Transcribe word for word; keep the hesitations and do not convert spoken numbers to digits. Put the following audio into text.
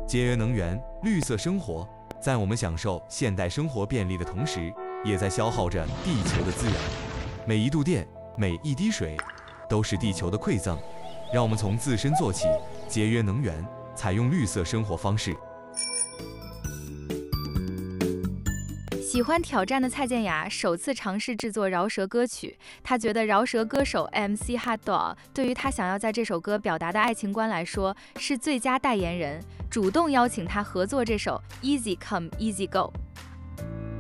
节约能源、绿色生活，在我们享受现代生活便利的同时，也在消耗着地球的资源。每一度电，每一滴水，都是地球的馈赠。让我们从自身做起，节约能源，采用绿色生活方式。 喜欢挑战的蔡健雅首次尝试制作饶舌歌曲，她觉得饶舌歌手 M C Hotdog 对于她想要在这首歌表达的爱情观来说是最佳代言人，主动邀请他合作这首 Easy Come Easy Go。